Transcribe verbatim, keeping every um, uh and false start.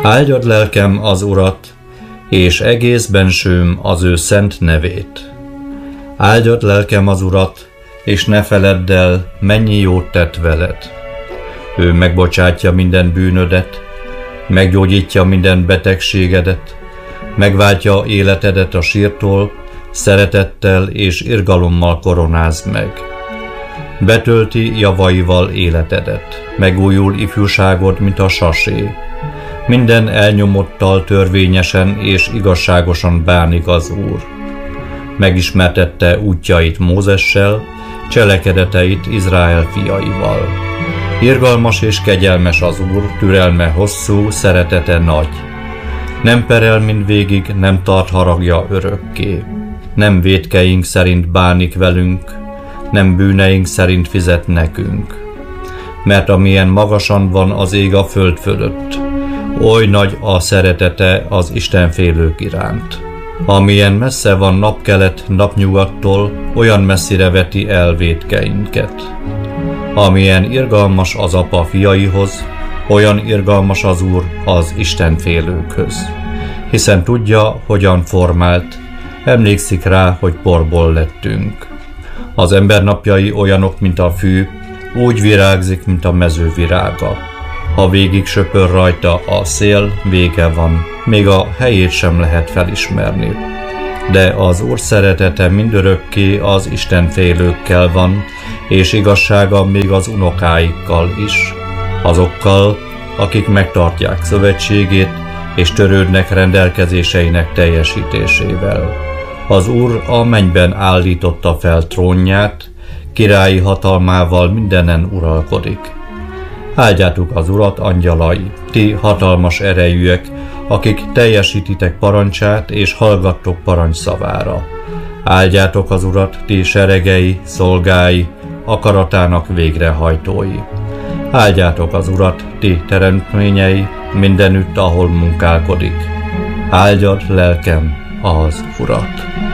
Áldjad lelkem az Urat, és egész bensőm az ő szent nevét. Áldjad lelkem az Urat, és ne feledd el, mennyi jót tett veled. Ő megbocsátja minden bűnödet, meggyógyítja minden betegségedet, megváltja életedet a sírtól, szeretettel és irgalommal koronázd meg. Betölti javaival életedet, megújul ifjúságod, mint a sasé. Minden elnyomottal törvényesen és igazságosan bánik az Úr. Megismertette útjait Mózessel, cselekedeteit Izrael fiaival. Irgalmas és kegyelmes az Úr, türelme hosszú, szeretete nagy. Nem perel mindvégig, nem tart haragja örökké. Nem vétkeink szerint bánik velünk, nem bűneink szerint fizet nekünk. Mert amilyen magasan van az ég a föld fölött, oly nagy a szeretete az istenfélők iránt. Amilyen messze van napkelet napnyugattól, olyan messzire veti el vétkeinket. Amilyen irgalmas az apa fiaihoz, olyan irgalmas az Úr az istenfélőkhöz. Hiszen tudja, hogyan formált, emlékszik rá, hogy porból lettünk. Az ember napjai olyanok, mint a fű, úgy virágzik, mint a mező virága. Ha végig söpör rajta a szél, vége van, még a helyét sem lehet felismerni. De az Úr szeretete mindörökké az istenfélőkkel van, és igazsága még az unokáikkal is, azokkal, akik megtartják szövetségét, és törődnek rendelkezéseinek teljesítésével. Az Úr a mennyben állította fel trónját, királyi hatalmával mindenen uralkodik. Áldjátok az Urat, angyalai, ti hatalmas erejűek, akik teljesítitek parancsát és hallgattok parancsszavára. Áldjátok az Urat, ti seregei, szolgái, akaratának végrehajtói. Áldjátok az Urat, ti teremtményei, mindenütt, ahol munkálkodik. Áldjad lelkem az Urat!